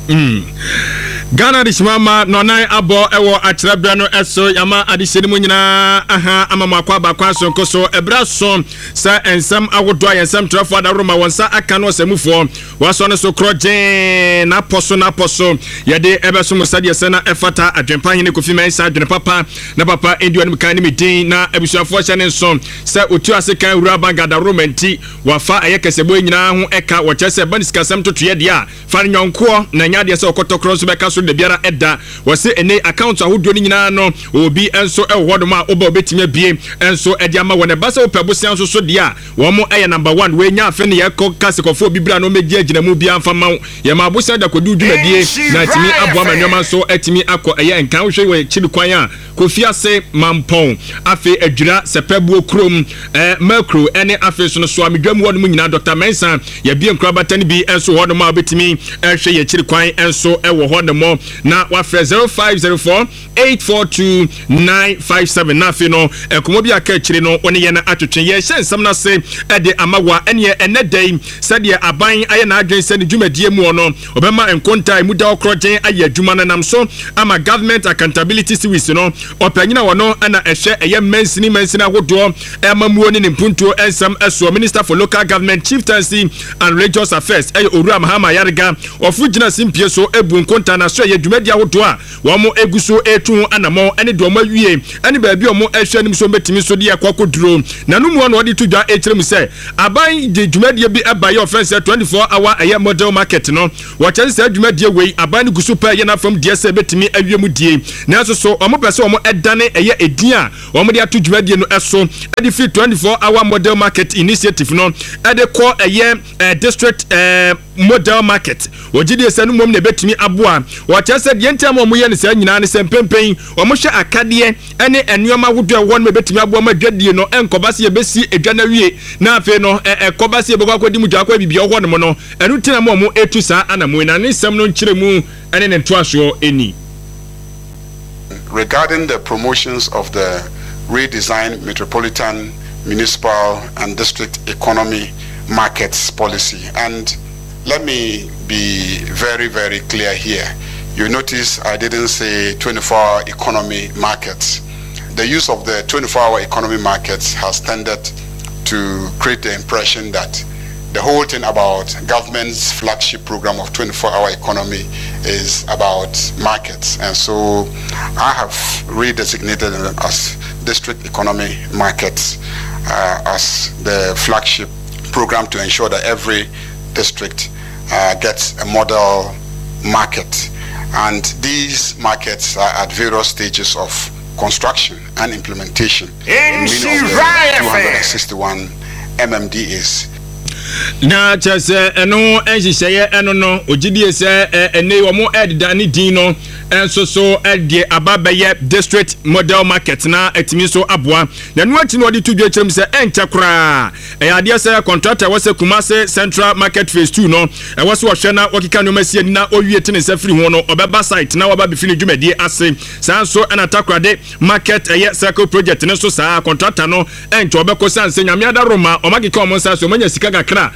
Ghana de shimama no nan abo ewo akyerabra no eso yama adehye mu nyina aha amama kwa bakwa sonko so ebra so sa ensam awodo ayensam trafo da roma wonsa aka no samufo waso no so kroje na poso yede ebeso musade sena efata adwempa hene kofi mensa adwene papa na papa enduan mkan ni medin na abusuafo hye ne nso sa otu asekan wura banga da roma nti wafa ayekesebo nyina ho eka wo kyese banisika sam totoye de a fa nyonko na nyade se okotokro so beka so de biara edda wose ene account ahodo ni nyina no obi enso ewo ma oba obetime bie enso ede ama wona basa opebosia so de a wo mo eye number 1 we nya afa ne yekọ kasekofo bibira no meji agina mu bia mfa ma ye ma abosia da kodu dwumadie na timi aboa manwoma so etimi akọ eye nkan hwe we chiri kwan a kofi ase mampon afi adwira sepebuo krom macro ene afi so no so amedwam wo no mu nyina Dr. Mensa ye bie nkra batani bi enso wo no ma obetimi hwe ye chiri kwan enso ewo ho no mo na wafre 0504842957 na fi no ekomo bi aka chiri no one ye na atwetwe ye hyensam na se ede amawa ene enedai sade aban aye na adwen se ne dwumadie mu no obema enkontai mu da okrogen aye adwuma na nam so ama government accountability series no opanyina wono ana ehwe eye mensini ahodo emamuo ne mpuntuo ensam eso minister for local government chieftaincy and religious affairs eye Owura Mahama Yarega ofugina simpie so ebu nkonta na so ye dwumadi ahodo a wo mo eguso etu anamo ene do mo awie ene baabi o mo ehwe nim so betimi so de akwakoduro na no mu no de to dwa ekyerem se aban de dwumadi bi abaye offense 24 hour aye model market no wo kyerem se dwumadi wei aban guso pa ye na fam de se betimi awie mu die na so o mo pese o mo edane eye edin a o mo de ato dwumadi no eso ede fi 24 hour model market initiative no ede ko eye district model market wogide se no mom na betimi aboa wo kyerem se de ntem o mo ye ne se nyina ne se pempen o mo hwe akade ene enuoma wodo e won me betimi aboa ma dwadie no enkobase ye besi edwa na wie na afi no ekobase ye bekwa kwadi mu dwa kwa bibia ho no no enu tina mo etu sa anamu na ne sem no nkyeremu ene ne ntoaso eni. Regarding the promotions of the redesigned metropolitan, municipal and district economy markets policy, and let me be very, very clear here. You notice I didn't say 24-hour economy markets. The use of the 24-hour economy markets has tended to create the impression that the whole thing about government's flagship program of 24-hour economy is about markets. And so I have redesignated them as district economy markets as the flagship program to ensure that every district gets a model market. And these markets are at various stages of construction and implementation in many of the 261 MMDAs. Na chese eno enhihye eno no ogidie se ene wo mo edani din no enso so edie ababeye district model market na etimi so aboa na no ati no de tudwa kyerem se enchakra ade se contractor wose Kumase Central Market Phase 2 no wose wo hwe na wakika no masie na owie tene se firi ho no obeba site na waba befini dwumadie ase sanso na takrade market circle project ne so sa contractor no encho obeko sanse nyame adaroma omagika omonsa so manya sika gakra.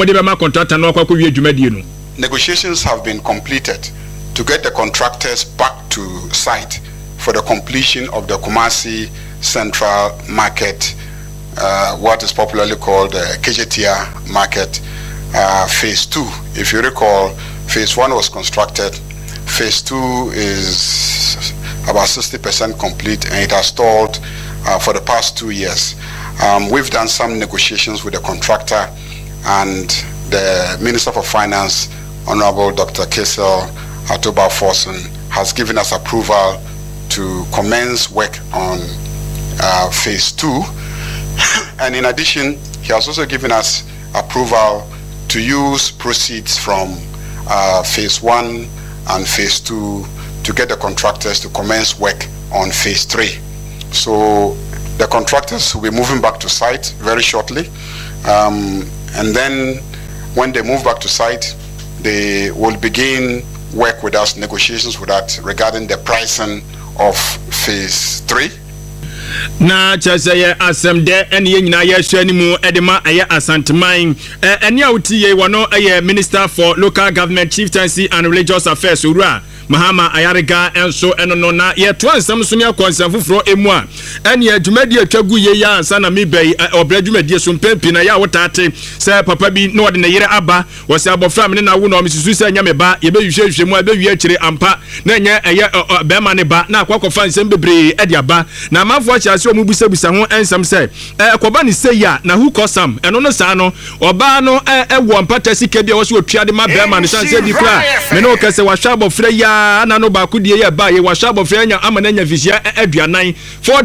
Negotiations have been completed to get the contractors back to site for the completion of the Kumasi Central Market, what is popularly called Kejetia Market Phase 2. If you recall, Phase 1 was constructed, Phase 2 is about 60% complete, and it has stalled for the past 2 years. We've done some negotiations with the contractor, and the Minister for Finance, Honorable Dr. Kesel Atoba Forson, has given us approval to commence work on Phase 2. And in addition, he has also given us approval to use proceeds from Phase 1 and Phase 2 to get the contractors to commence work on Phase 3. So the contractors will be moving back to site very shortly. And then when they move back to site, they will begin work with us, negotiations with us regarding the pricing of Phase 3. na kyerɛ yɛ asɛm dɛ ɛne yɛ nyinaa yɛhwɛ animu ɛde ma ɛyɛ asanteman ɛne a wotie yɛ wɔno ɛyɛ Minister for Local Government, Chieftaincy and Religious Affairs owura Mahama Ayariga enso eno no na yeto ansam so ne akonsam foforo emu a ene adwumadi atwagu ye ya ansa na mebei obradwumadi so mpempi na ya wotate se papa bi no de ne yere aba wo se abofra me na wo no misusu se nya me ba ye be hwehwehwe mu abewi akire ampa na nya eye be ma ne ba na akwakofa nsem bebre e de aba na amafo akyase o mu busabusa ho ensam se ekoba ne se ya na hu kosam eno no sa no oba no wo mpata sika bi a wo se otwa de ma be ma ne sanse bi kra me no kase wa hwa abofra ya ana no ba kudie ye ba ye wa hwa abofra nya amana nya fisia aduanan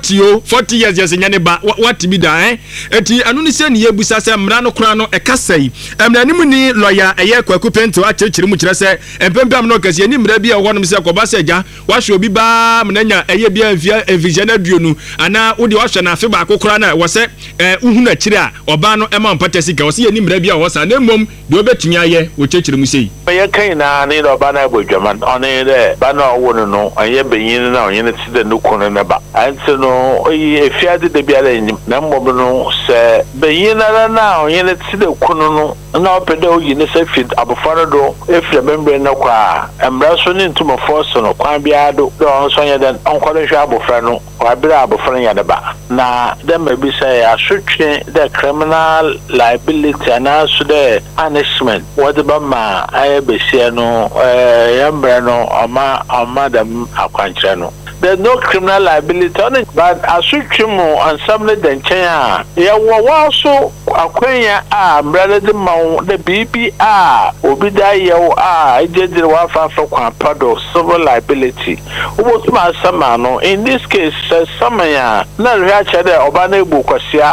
40 years yes nya ne ba what bi da eti anu ne se ne ye busa se mra no kra no ekasai emra nim ni lawyer eye Kwaku Pento a kyerkyere mu kyerɛ se empempam no kase ni mra bi a wo no se koba se gya wa hwe obi ba mnanya eye bia fisia na duonu ana wo de wa hwe na afe ba kokora na wo se uhu na kyire a oba no ema mpata sika wo se ye ni mra bi a wo sa na mmom de obetumi aye wo kyerkyere mu sei ye kan na ne do ba na bodwaman one de ba na wo no anye benyin na onye ne tide no kono ne ba anse no oyi efiade de bia la na mmom no se benyin na onye ne tide kono no na opede oyi ne se fit abofaro do efre membre na kwa emra so ne ntuma force no kwa bia do so anye den onkole hwa abofra no kwa bia abofra ya de ba na dem be say asotwe the criminal liability and so the punishment what ba ma aye be se no yambra no ama dem akwankyere no. There's no criminal liability on it, but asutwimo and some of the nchen ya wo so akwanya brother the ma the BB obi da ye ejede wa fa kwa pado civil liability obo ma sama no in this case sama ya na ria chede oba na egbu kwasia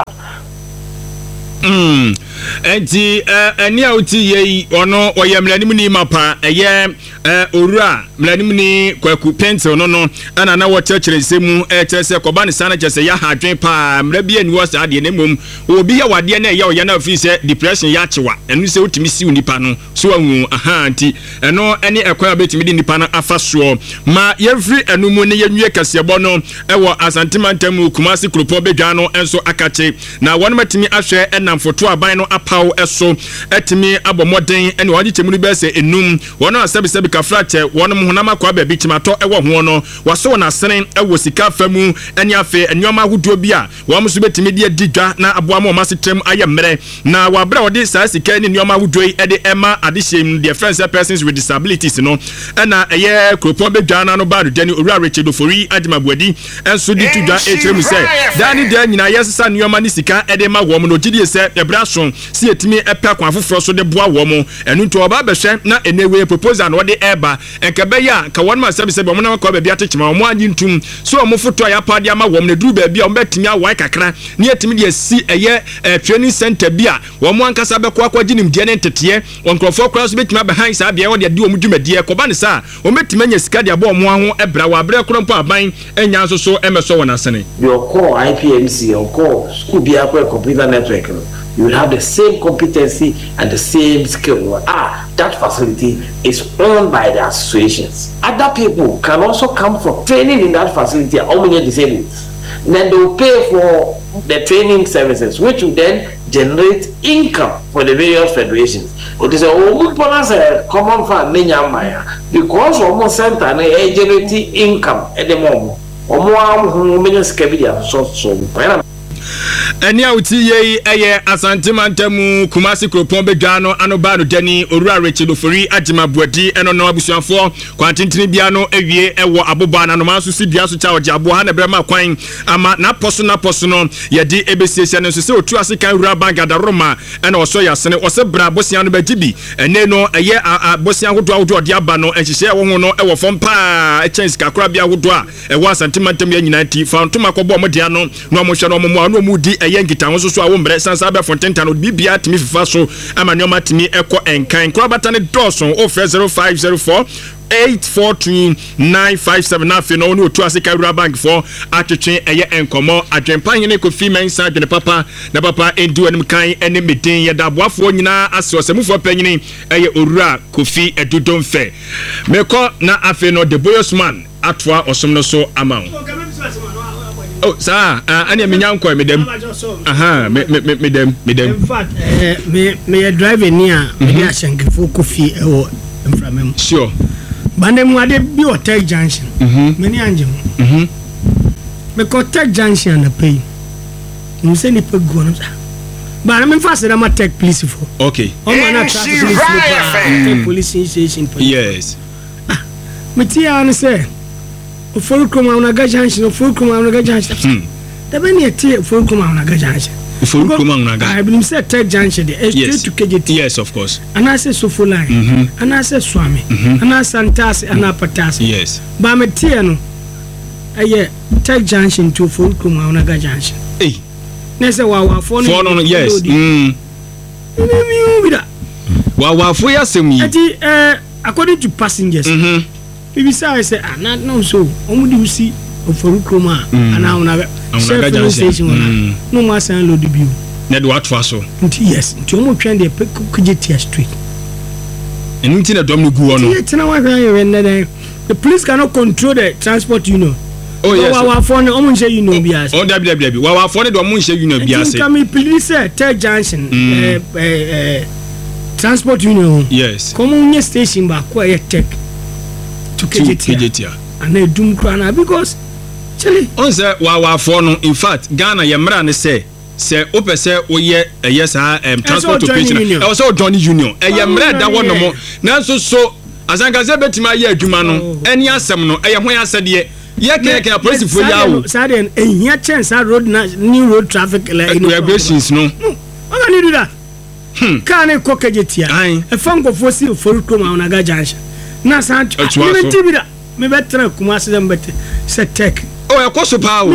enti eni auti ye ono oyemlanim ni mapa eye owura mlanim ni Kwaku Pento no ana na wo kyerkyere nsemu kyerese koba ne sana kyerese ya hadwen pa mra bi ani wo sa de ne mom obi ya wade na ye oya na afi se depression ya kyewa enu se utimi si unipa no so awu anti eno eni ekwa abetimi di nipa na afaso ma yefri enumu ne yenwie kasebo no ewo asantemantamu Kumasi Kropo bedwa no enso akache na won matimi ahwe enam foto aban no apaw eso etimi abomoden ene waje chemunu be se enum wono asebesebi kafrache wono honama kwa ba bi timato ewo ho no waso na sene ewo sika famu ene afe enwoma huduo bi a wo muso betimi de adidwa na aboamo masetrem aye mmere na wabra wode sa sika ne enwoma huduo ede ema adehiem the friends persons with disabilities no ena eye Kropo bedwa na no ba dani owura Richard Ofori Adimabuadi enso di tudwa ekyerem se dani da nyina yesesa enwoma ne sika ede ma wo mo no gidie se ebraso si etimi epa kwa foforo so de boa wo mo enu nto oba behwe na enewe proposal no de eba enkabe ya ka won ma sebe mo na kwa ba bia techima mo anyi ntum so mo foto ya pa de ama wo mo ne duru ba bia mo betimi awai kakra ne etimi de si eye training center bia wo mo ankasa be kwa kwa ginim de ne ntete onkrofo kwa so betimi behind sa bia wo de wo mo dwumadie ko ba ne sa o betimi anya sika de abo mo ho ebra wa abra krompo aban enya so so emeso wona sene your core IPMC your core school bia kwa computer network you will have the same competency and the same skill. That facility is owned by the associations. Other people can also come for training in that facility, only disabled. Then they will pay for the training services, which will then generate income for the various federations. It is a common fund because almost center and generating income at the moment. Eni auti ye eye asantemantamu Kumasi Kropo bedwa no anoba no dani owura Richard Ofori Adimabuadi eno no abusuanfo kwantintini bia no ewie ewo aboba na no manso sidua so cha oje abo ha na brema kwan ama na poso no ye di ebesiesia no se otu ase kan owura bangadaroma ena oso yasene ose bra bosian no bagibi ene no eye bosian hodo de aba no enhihye wo ho no ewo fompa chance kakra bia hodo a ewo asantemantamu ya nyina ti fantoma kobo mo dia no no mo hwe no mo anu mu di eye ngita ho so awo mbre sansa be fontenta no bibia timi fifa so ama nyoma timi ekọ enkan krabata ne dawson o 0504 842957 na fe no otu asika Rural Bank for atwetwe eye enkomo adwempan ne Kofi Mensa dwene papa na papa endu anim kan ene medin ye da boafo nyina ase osemufo panyini eye Owura Kofi Edudonfe meko na afe no the boyosman atwa osom no so amount Oh, sir, ani me nyanko me dem. Aha, me dem. In fact, me drive near me ashenkefo kofi e wo mframem. Sure. Bande mu ade bi o Tech Junction. Me ni anjem. Me ko Tech Junction na pay. Me say ni pe go no sa. But I'm fast that my Tech police for. Okay. Oh man, traffic police station. Yes. Me tia an say full kuma una ga junction, full kuma una ga junction. The many tia full kuma una ga junction. Full kuma una ga. I believe say Tech Junction the straight to KJT. Yes, of course. And I say Sofo line. And I say Swami. And I Santas and I Patas. Yes. But me tia no. Aye Tech Junction to full kuma una ga junction. Hey. Nese wawa phone. Phone yes. Wawa for yasem yi. Ati according to passengers. Bibisa I say not no so. Omudi usi oforukroma ana una share station una. No ma san load bill. Na do atwa so. Yes. Nti omo twen dey KJT street. Enu nti na dom no gu ono. The police cannot control the transport union. Oh yes. Wawa phone omo nse union biase. Oh dabi. Wawa phone do omo nse union biase. Nti me police Tech Junction transport union. Yes. Come on station back where Tech to KJT. And they doom crana because Chile. On say wawa phone in fact Ghana yemra ne say ope say oye yes transport operation. E also Johnny Union. Yemra da one no more. Na so asanka say betima ye adwuma no eni asem no e ho asede ye keke police for yawo. Saden ehia chance road new road traffic regulations no. How can you do that? Can e ko KJT. E fan go fosi forukoma una ga junction. Na san me tibida me betra kuma se dem bete se Tech. Oh e ko so pa o.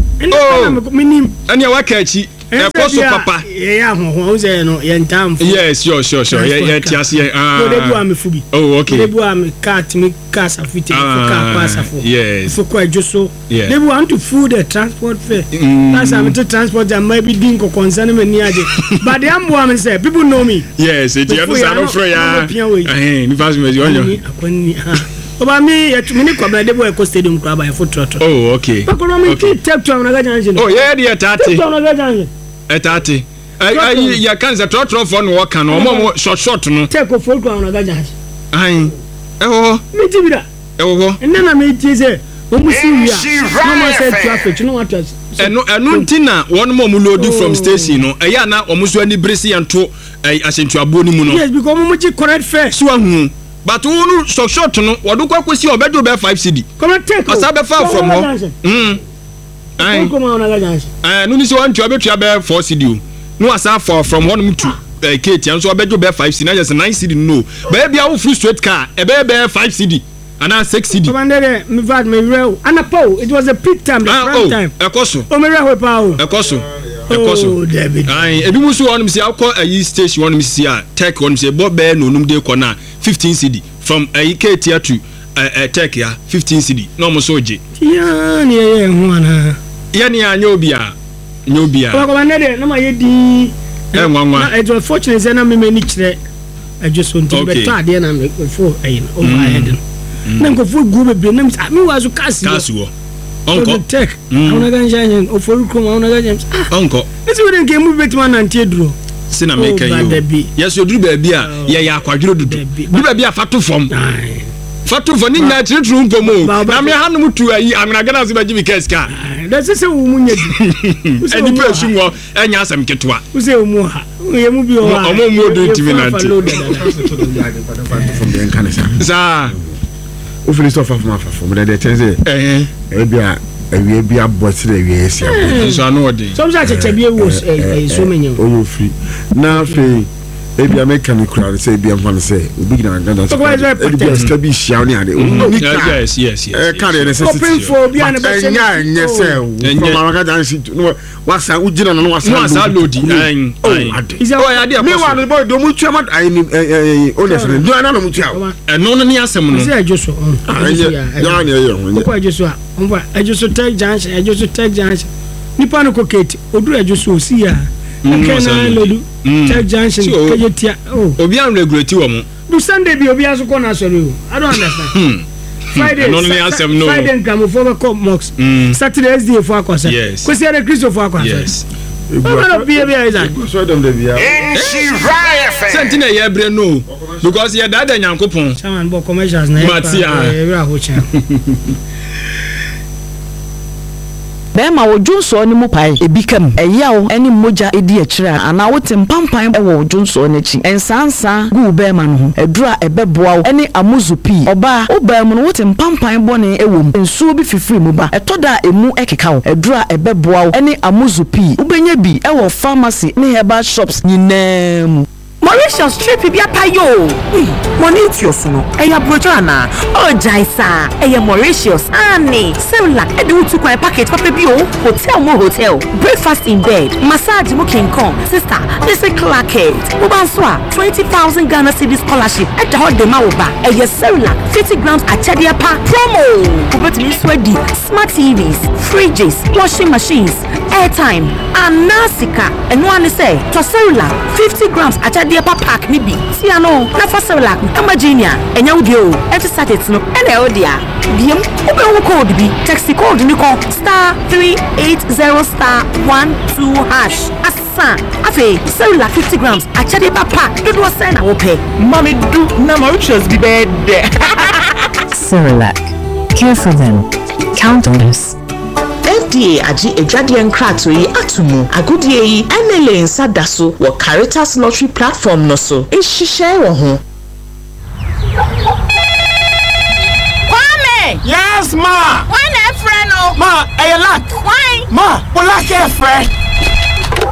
Minim anya waka achi e ko so papa. Yeah ho say no ye ntam. Yes sure ye tiase no dey do am fubi. Oh okay. Dey do am cat me car safety car pass afo. Yes. For quite just so. Yeah. They want to food the transport fare. That's am to transport and maybe din ko concern me ni ade. But the ambo am say people know me. Yes, it you say no free ya. Me pass me onyo. Akoni Oba mi ni kwa bla debo Eko Stadium kwa ba for trotro. Oh okay. Bakoro mi Tech to na ga junction. Oh yeah dey 30. To na ga junction. 30. Ai ya kanza trotro for no work no mo short no. Tech ko for kwa na ga junction. Ai. Mi tibida. Enna me tie say o musi wia. No more say traffic no what else. Enu ntina won mo mu load from station no. Eya na omuso ani bresi yanto asentuabo ni mu no. Yes because mo chi correct fare. So ahu. But wonu short no wodu kwakwesi obedo be 5 cedi. Come take. Asa be far from ho. Ai. No ni so wan tua betua be 4 cedi o. No asa far from one to Kate and so obedo be 5 cedi na just 9 cedi no. Ba bia wo free straight car e be 5 cedi. Ana 6 cedi. Commander me vad me real. Anapo it was a peak time the prime time. Ekoso. O me real pa o. Ekoso. Oh David. Ai ebi musu wonu si akọ ayi station wonu si a Tech wonu si bo be no num de kọ na 15 cedi from Kate to Tech ya 15 cedi no mo so je. Ya ni ye hu ana. Ya ni anya obi a. Nya obi a. Ko commander na ma ye di. Nwanwa. It was fortunate say na me mani kire. I just want to be tired na me for overhead. Na ko for go be na me was kasi wo onko Tech ona ga njan oforukoma ona ga james onko ese we den ke mu betman na ntieduro sina make you yes you do baby a ye ya kwadwiro dudu du baby a fatu fom ni na tritru mpomo na me hanum tu ayi amina gana so baji because ka da se wo munye du eni pe sunwo enya asem ketwa use wo mu ha ye mu bi o ha omo mu do ntimi na nti za o feel so far from the tense bia boss na ewie sia so anu odi so mja cheche bia wo so menye o free na fe ebia mechanic crowd say bia mfan say obi gina ganda so ebia stabi shia ni ade yes carry necessity open for bia na be nya say from our dance no wasa ugina no wasa lodi is ya dia me wan boy do mu tuama ai ni honestly do na no mu tuama no ni asem no is ajoso ya ni ye ko ajoso a onwa ajoso Tech Junction nipa no ko Kate oduru ajoso osi ya akena lodu Tech Junction KJT obi an regulate wo mo do Sunday bi obi aso ko na sori o I don't understand Friday no asem no Friday gramofo be come mox Saturday SDA for akwasa kwesi na Christo for akwasa yes no be that so dem dey bia sentina ye bre no because ye da nyankopon chairman bo commercials na e ho cha Bema wo Junso ni mu pai ebikam eyawo eni moja edi akira ana wote mpampan e wo Junso n'echi ensansa gu bema no ho edura ebeboa eni amuzupi oba obam no wote mpampan bone ewom ensuo bi fifiri mu ba etoda emu ekeka edura ebeboa eni amuzupi ubenya bi e wo pharmacy ni herbal shops nyinam Mauritius trip bia payo. Money to your suno. Eya brojana. Oh Jaisa. Eya Mauritius. Ani. Selak. Edu to kwa package papa bio. Hotel mo hotel. Breakfast in bed. Massage mo king kong. Sister. This is Clarket. Ubanswa. 20,000 Ghana cedi scholarship. At the hot dema oba. Eya Selak. 50 grams achadia pa promo. Kubet mi sweaty. Smart TVs. Fridges. Washing machines. Airtime. And Nasika. And one say. To Selak. 50 grams achadia pack ni bi si ano na fa Selak Amagenia enya udio every Saturday no ena odia biem obe wo code bi text code ni ko *380*12# asa afi Selak 50 grams achade pack do do say na wo pe mami do na Mauritius bi bed Selak, care for them, count on us. FDA aji edwade nkrato yi atumu agudie yi enele nsada so wo Caritas Lottery platform no so ehihye wo ho. Kwame! Yes ma. Why na friend no? Ma, e lack. Why? Ma, wo lack e friend.